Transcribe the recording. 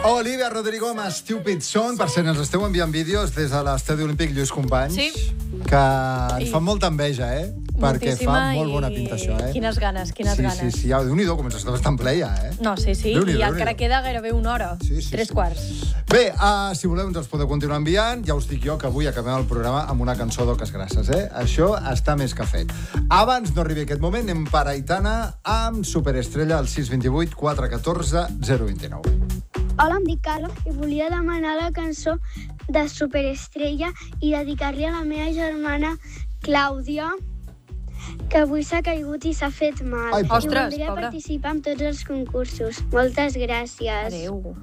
Olivia Rodrigo amb Stupid Song. Per cert, ens esteu enviant vídeos des de l'Estadi Olímpic Lluís Companys. Sí. Que ens fan molta enveja, Perquè fa molt bona pinta, això, Quines ganes, quines ganes. Sí, ja, Déu-n'hi-do, com ens estàs bastant pleia, No, sí, i encara queda gairebé una hora. Tres quarts. Bé, si voleu, ens els podeu continuar enviant. Ja us dic jo que avui acabem el programa amb una cançó d'Oques Grasses, Això està més que fet. Abans no arribi aquest moment, anem per Aitana amb Superestrella al 628 414 029. Hola, em dic Carla i volia demanar la cançó de Superestrella i dedicar-li a la meva germana Clàudia, que avui s'ha caigut i s'ha fet mal. Ai, ostres, I voldria pobra. participar en tots els concursos. Moltes gràcies. Adéu.